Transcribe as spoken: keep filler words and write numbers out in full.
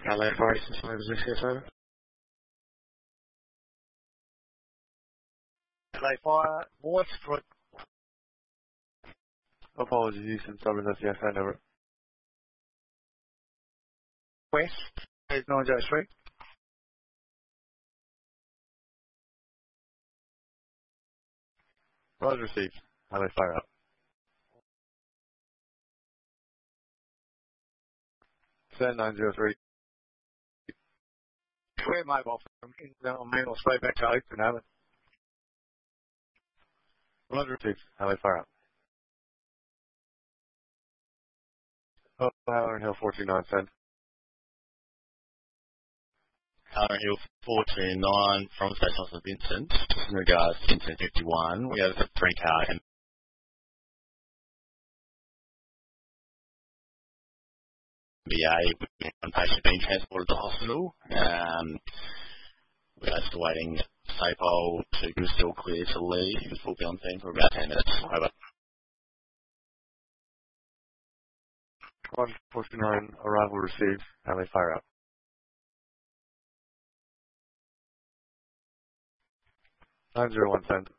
Hello, Forest Systems, this is over. Hello, Fire. What's for Apologies, Houston, Southern S C S, hand over. West? Is nine oh three. Roger received. Hello, fire up. Send nine zero three. Square mobile from on main or straight back to open, over. Roger received. Hello, fire up. Oh, Howard Hill four two nine, send. Howard Hill four two nine from Station Officer Vincent. Just in regards to Vincent fifty-one, we have a three car M B A with one patient being transported to the hospital. Um, we're still waiting SAPOL to give us still clear to leave. We'll be on scene for about ten minutes. Over. one four two nine, arrival received. Hello, fire up. nine zero one, send.